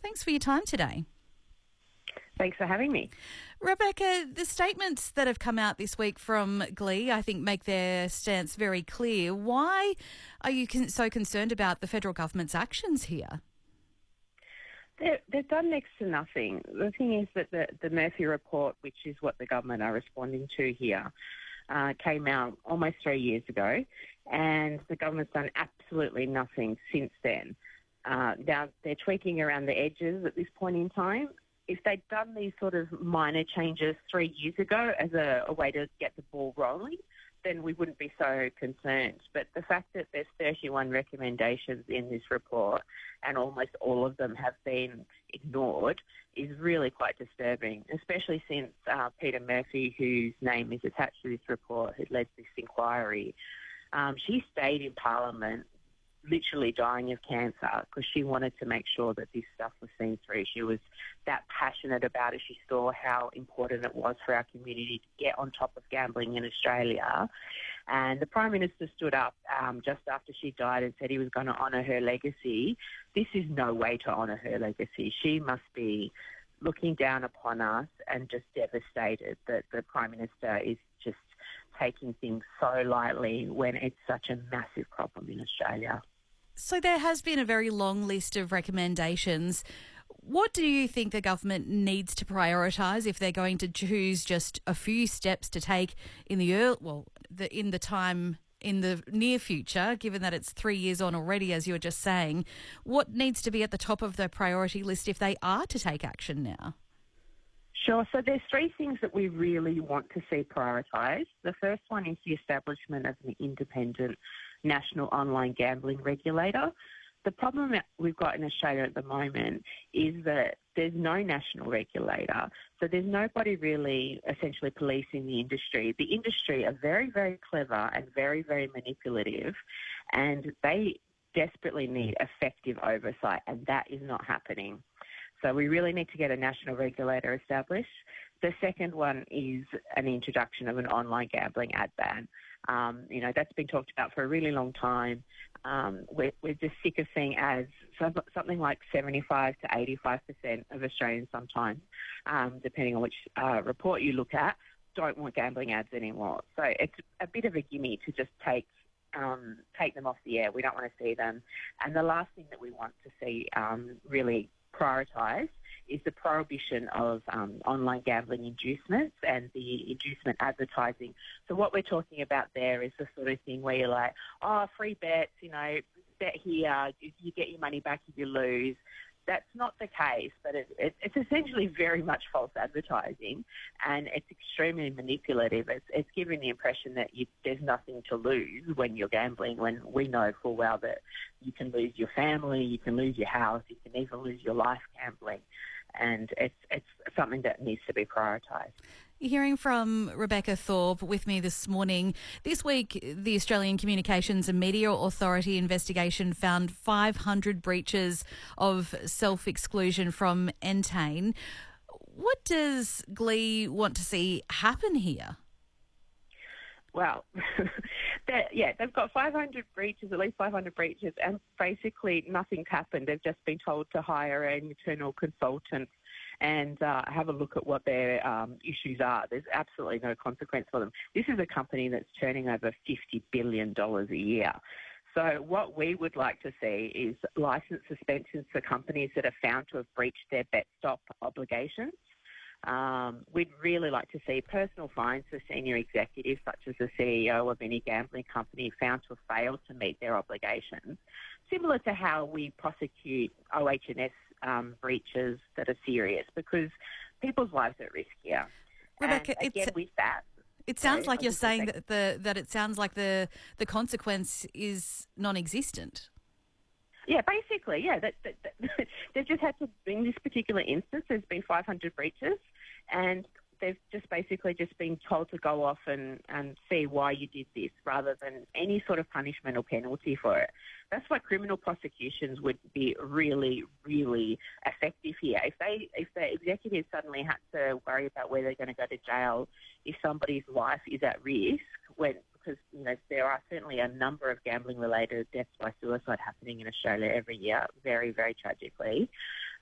Thanks for your time today. Thanks for having me. Rebecca, the statements that have come out this week from Glee, I think, make their stance very clear. Why are you so concerned about the federal government's actions here? They've done next to nothing. The thing is that the Murphy report, which is what the government are responding to here, came out almost 3 years ago, and the government's done absolutely nothing since then. Now, they're tweaking around the edges at this point in time. If they'd done these sort of minor changes 3 years ago as a way to get the ball rolling, then we wouldn't be so concerned. But the fact that there's 31 recommendations in this report and almost all of them have been ignored is really quite disturbing, especially since Peter Murphy, whose name is attached to this report, who led this inquiry, she stayed in Parliament literally dying of cancer because she wanted to make sure that this stuff was seen through. She was that passionate about it. She saw how important it was for our community to get on top of gambling in Australia. And the Prime Minister stood up just after she died and said he was going to honour her legacy. This is no way to honour her legacy. She must be looking down upon us and just devastated that the Prime Minister is just taking things so lightly when it's such a massive problem in Australia. So there has been a very long list of recommendations. What do you think the government needs to prioritise if they're going to choose just a few steps to take in the near future, given that it's 3 years on already, as you were just saying? What needs to be at the top of the priority list if they are to take action now? Sure. So there's three things that we really want to see prioritised. The first one is the establishment of an independent national online gambling regulator. The problem that we've got in Australia at the moment is that there's no national regulator. So there's nobody really essentially policing the industry. The industry are very, very clever and very, very manipulative, and they desperately need effective oversight, and that is not happening. So we really need to get a national regulator established. The second one is an introduction of an online gambling ad ban. That's been talked about for a really long time. We're just sick of seeing ads. Something like 75 to 85% of Australians sometimes, depending on which report you look at, don't want gambling ads anymore. So it's a bit of a gimme to just take them off the air. We don't want to see them. And the last thing that we want to see really prioritised is the prohibition of online gambling inducements and the inducement advertising. So what we're talking about there is the sort of thing where you're like, free bets, bet here, you get your money back if you lose. That's not the case, but it's essentially very much false advertising, and it's extremely manipulative. It's giving the impression that there's nothing to lose when you're gambling, when we know full well that you can lose your family, you can lose your house, you can even lose your life gambling, and it's something that needs to be prioritised. You're hearing from Rebecca Thorpe with me this morning. This week, the Australian Communications and Media Authority investigation found 500 breaches of self-exclusion from Entain. What does Glee want to see happen here? Well, they've got 500 breaches, at least 500 breaches, and basically nothing's happened. They've just been told to hire an internal consultant and have a look at what their issues are. There's absolutely no consequence for them. This is a company that's turning over $50 billion a year. So what we would like to see is licence suspensions for companies that are found to have breached their BetStop obligations. We'd really like to see personal fines for senior executives, such as the CEO of any gambling company found to have failed to meet their obligations, similar to how we prosecute OH&S breaches that are serious, because people's lives are at risk here. Rebecca, it sounds like you're saying that it sounds like the consequence is non-existent. Yeah, basically, yeah. They've just had to, in this particular instance, there's been 500 breaches, and they've just basically just been told to go off and see why you did this, rather than any sort of punishment or penalty for it. That's why criminal prosecutions would be really, really effective here. If the executives suddenly had to worry about where they're going to go to jail if somebody's life is at risk, because there are certainly a number of gambling-related deaths by suicide happening in Australia every year, very, very tragically.